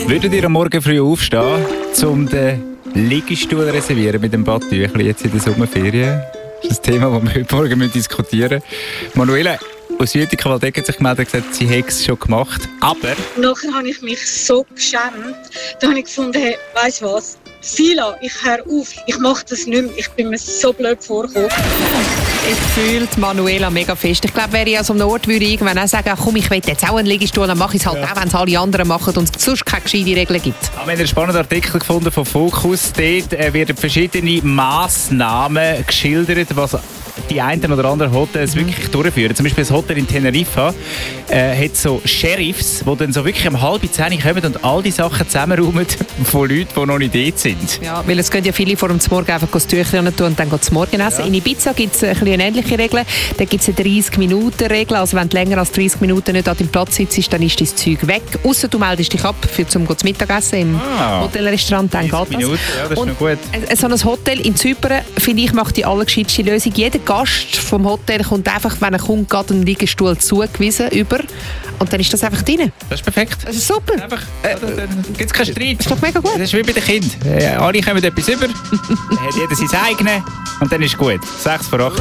Würdet ihr am Morgen früh aufstehen, um den Liegestuhl zu reservieren mit dem Badtüchli jetzt in der Sommerferien? Das ist ein Thema, das wir heute Morgen diskutieren müssen. Manuela aus Jütikwald hat sich gemeldet und gesagt, sie hätte es schon gemacht, aber... Nachher habe ich mich so geschämt. Da habe ich gefunden, hey, weißt du was? Sila, ich höre auf, ich mache das nicht mehr. Ich bin mir so blöd vorgekommen. Ich fühle Manuela mega fest. Ich glaube, wäre ich an so einem Ort, würde ich irgendwann auch sagen, komm, ich will jetzt auch einen Liegestuhl, dann mache ich es halt auch, wenn es alle anderen machen und es sonst keine gescheite Regel gibt. Wir haben einen spannenden Artikel gefunden von Focus. Dort werden verschiedene Massnahmen geschildert, was die einen oder anderen Hotels wirklich durchführen. Zum Beispiel das Hotel in Teneriffa hat so Sheriffs, die dann so wirklich um 9:30 kommen und all die Sachen zusammenräumen von Leuten, die noch nicht dort sind. Ja, weil es gehen ja viele vor dem Morgen einfach das Tüchlein tun und dann das Morgen essen. Ja. In Ibiza gibt es eine ähnliche Regel. Da gibt es eine 30-Minuten-Regel. Also wenn du länger als 30 Minuten nicht an deinem Platz sitzt, dann ist das Zeug weg. Ausser du meldest dich ab zum Mittagessen im Hotelrestaurant, dann geht das. Minuten, ja, das ist noch gut. So ein Hotel in Zypern, finde ich, macht die allergescheitste Lösung. Jeder Gast vom Hotel kommt einfach, wenn er kommt, gerade einen Liegestuhl zugewiesen über. Und dann ist das einfach drin. Das ist perfekt. Das ist super. Einfach, dann gibt es keinen Streit. Das ist doch mega gut. Das ist wie bei den Kindern. Alle kommen etwas über, dann hat jeder sein eigenes und dann ist gut. 6 vor 8.